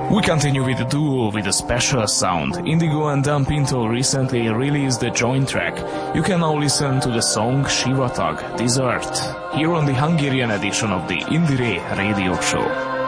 We continue with the duo with a special sound. Indigo and Dan Pinto recently released a joint track. You can now listen to the song Sivatag, Desert, here on the Hungarian edition of the Indire Radio Show.